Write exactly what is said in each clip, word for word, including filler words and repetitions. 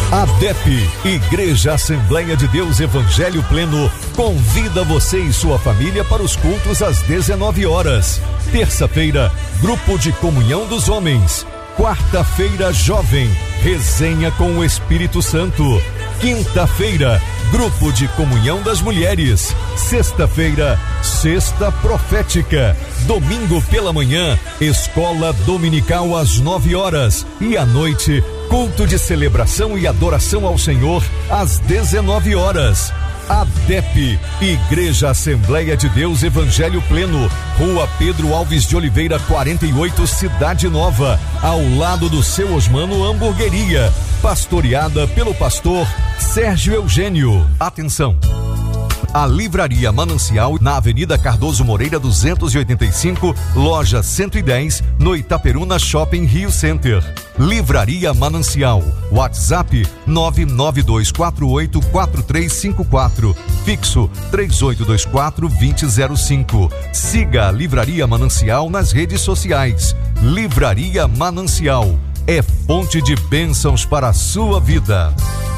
A D E P, Igreja Assembleia de Deus Evangelho Pleno, convida você e sua família para os cultos às dezenove horas. Terça-feira, Grupo de Comunhão dos Homens. Quarta-feira, Jovem, Resenha com o Espírito Santo. Quinta-feira, Grupo de Comunhão das Mulheres. Sexta-feira, Sexta Profética. Domingo pela manhã, Escola Dominical às nove horas. E à noite, culto de celebração e adoração ao Senhor às dezenove horas. A D E P, Igreja Assembleia de Deus Evangelho Pleno, Rua Pedro Alves de Oliveira, quarenta e oito, Cidade Nova, ao lado do Seu Osmano Hamburgueria, pastoreada pelo pastor Sérgio Eugênio. Atenção! A Livraria Manancial, na Avenida Cardoso Moreira duzentos e oitenta e cinco, loja cento e dez, no Itaperuna Shopping Rio Center. Livraria Manancial, WhatsApp nove nove dois quatro oito quatro três cinco quatro, fixo três oito dois quatro dois zero zero cinco. Siga a Livraria Manancial nas redes sociais. Livraria Manancial é fonte de bênçãos para a sua vida.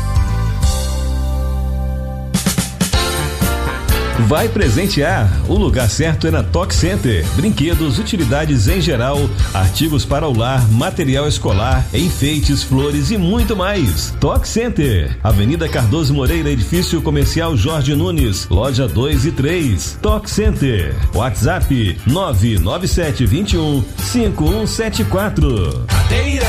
Vai presentear? O lugar certo é na Toque Center. Brinquedos, utilidades em geral, artigos para o lar, material escolar, enfeites, flores e muito mais. Toque Center, Avenida Cardoso Moreira, Edifício Comercial Jorge Nunes, loja dois e três. Toque Center, WhatsApp nove nove sete dois um cinco um sete quatro.